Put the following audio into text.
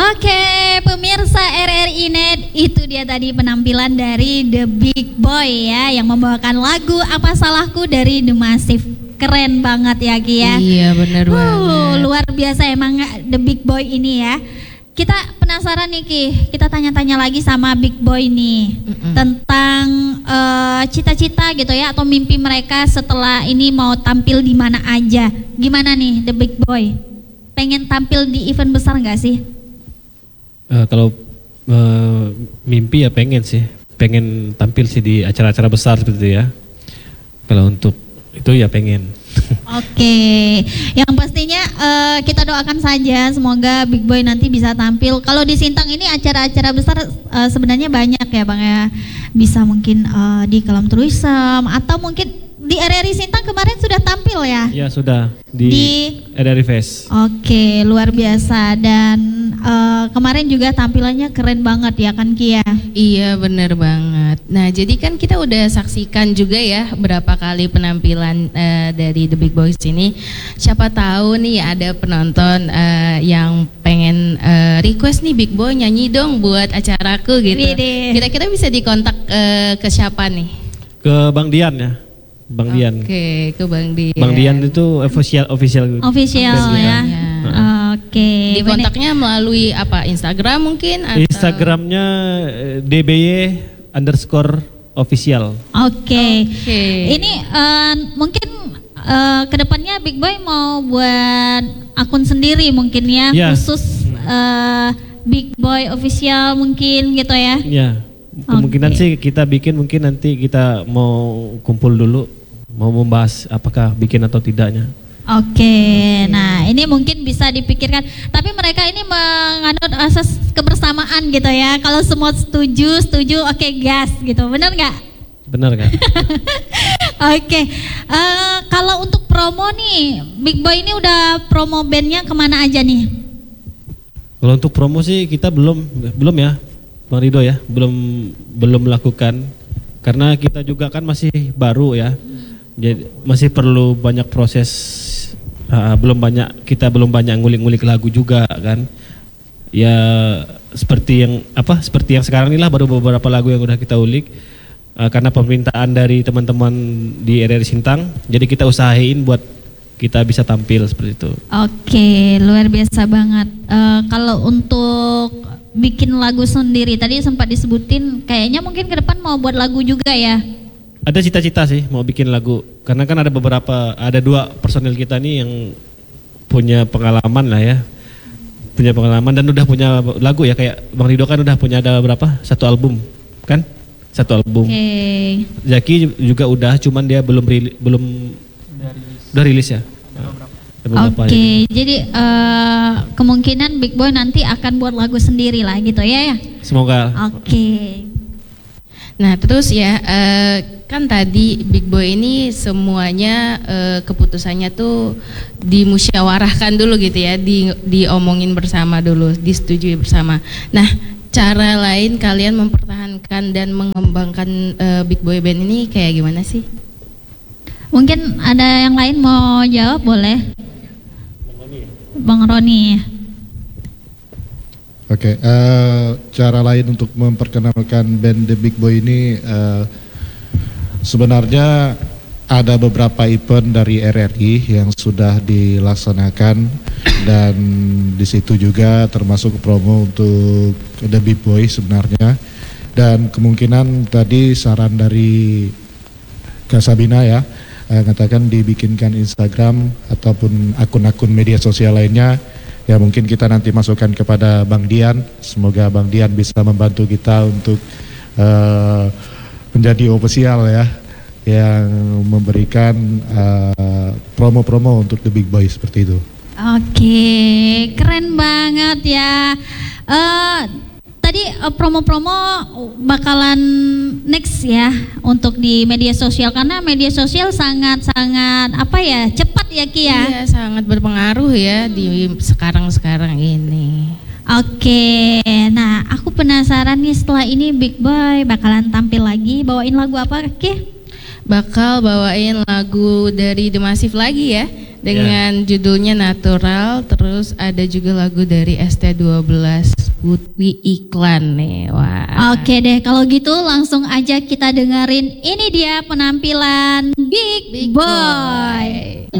Oke, pemirsa RRI Net, itu dia tadi penampilan dari The Big Boy ya, yang membawakan lagu Apa Salahku dari The Massive. Keren banget ya Ki ya. Iya benar banget. Luar biasa emang The Big Boy ini ya. Kita penasaran nih Ki, kita tanya-tanya lagi sama Big Boy nih tentang cita-cita gitu ya, atau mimpi mereka setelah ini mau tampil di mana aja. Gimana nih The Big Boy? Pengen tampil di event besar nggak sih? Kalau mimpi ya pengen tampil sih di acara-acara besar seperti itu ya. Kalau untuk itu ya pengen. Oke, yang pastinya kita doakan saja semoga Big Boy nanti bisa tampil. Kalau di Sintang ini acara-acara besar sebenarnya banyak ya Bang ya. Bisa mungkin di Kelam Tourism atau mungkin di RRI Sintang kemarin sudah tampil ya? Ya sudah di RRI Fest. Oke, luar biasa. Dan kemarin juga tampilannya keren banget ya kan Kia? Iya benar banget. Nah jadi kan kita udah saksikan juga ya berapa kali penampilan dari The Big Boys ini. Siapa tahu nih ada penonton yang pengen request nih Big Boy nyanyi dong buat acaraku gitu. Kira-kira bisa dikontak ke siapa nih? Ke Bang Dian ya. Bang Dian. Oke, ke Bang Dian. Bang Dian itu official ya. Oke. Di kontaknya melalui apa? Instagram mungkin? Atau? Instagramnya DBY_official. Oke. Ini mungkin kedepannya Big Boy mau buat akun sendiri mungkin ya, khusus Big Boy official mungkin gitu ya? Ya. Kemungkinan sih kita bikin, mungkin nanti kita mau kumpul dulu, mau membahas apakah bikin atau tidaknya. Oke, nah ini mungkin bisa dipikirkan. Tapi mereka ini menganut asas kebersamaan gitu ya. Kalau semua setuju, oke gas gitu. Benar nggak? Benar kan? Oke, kalau untuk promo nih, Big Boy ini udah promo bandnya kemana aja nih? Kalau untuk promo sih kita belum ya. Bang Rido ya, belum melakukan karena kita juga kan masih baru ya, jadi masih perlu banyak proses, kita belum banyak ngulik-ngulik lagu juga kan, ya seperti yang sekarang inilah baru beberapa lagu yang udah kita ulik, karena permintaan dari teman-teman di RRI Sintang, jadi kita usahain buat kita bisa tampil seperti itu. Oke, luar biasa banget. Kalau untuk bikin lagu sendiri tadi sempat disebutin kayaknya mungkin ke depan mau buat lagu juga ya? Ada cita-cita sih mau bikin lagu, karena kan ada dua personil kita nih yang punya pengalaman lah ya, dan udah punya lagu ya, kayak Bang Rido kan udah punya ada berapa? Satu album kan? Satu album. Zaki juga udah, cuman dia belum rilis ya. Oke, jadi kemungkinan Big Boy nanti akan buat lagu sendiri lah gitu ya? Semoga. Oke. Nah terus ya, kan tadi Big Boy ini semuanya keputusannya tuh dimusyawarahkan dulu gitu ya, diomongin bersama dulu, disetujui bersama. Nah cara lain kalian mempertahankan dan mengembangkan Big Boy Band ini kayak gimana sih? Mungkin ada yang lain mau jawab, boleh? Bang Roni. Oke, cara lain untuk memperkenalkan band The Big Boy ini sebenarnya ada beberapa event dari RRI yang sudah dilaksanakan, dan di situ juga termasuk promo untuk The Big Boy sebenarnya. Dan kemungkinan tadi saran dari Kak Sabina ya, katakan dibikinkan Instagram ataupun akun-akun media sosial lainnya, ya mungkin kita nanti masukkan kepada Bang Dian. Semoga Bang Dian bisa membantu kita untuk menjadi official ya, yang memberikan promo-promo untuk The Big Boy seperti itu. Oke, keren banget ya. Tadi promo-promo bakalan next ya untuk di media sosial, karena media sosial sangat-sangat cepat ya Ki ya. Iya, sangat berpengaruh ya di sekarang ini. Oke, nah aku penasaran nih, setelah ini Big Boy bakalan tampil lagi, bawain lagu apa Ki? Bakal bawain lagu dari The Massive lagi ya. dengan judulnya Natural. Terus ada juga lagu dari ST12 Putri Iklan nih. Wah. Oke deh, kalau gitu langsung aja kita dengerin. Ini dia penampilan Big Boy.